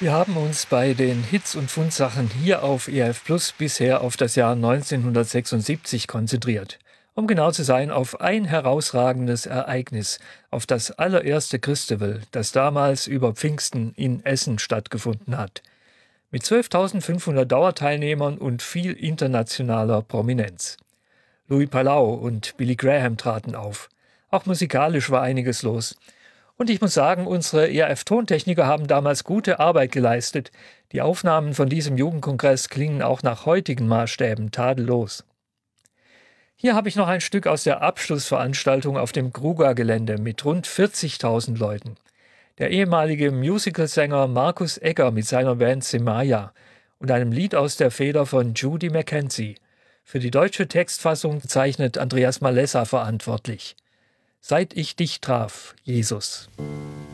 Wir haben uns bei den Hits und Fundsachen hier auf ERF Plus bisher auf das Jahr 1976 konzentriert. Um genau zu sein, auf ein herausragendes Ereignis, auf das allererste Christabel, das damals über Pfingsten in Essen stattgefunden hat. Mit 12.500 Dauerteilnehmern und viel internationaler Prominenz. Louis Palau und Billy Graham traten auf. Auch musikalisch war einiges los. Und ich muss sagen, unsere ERF-Tontechniker haben damals gute Arbeit geleistet. Die Aufnahmen von diesem Jugendkongress klingen auch nach heutigen Maßstäben tadellos. Hier habe ich noch ein Stück aus der Abschlussveranstaltung auf dem Gruga-Gelände mit rund 40.000 Leuten. Der ehemalige Musicalsänger Markus Egger mit seiner Band Semaya und einem Lied aus der Feder von Judy Mackenzie. Für die deutsche Textfassung zeichnet Andreas Malessa verantwortlich. Seit ich dich traf, Jesus.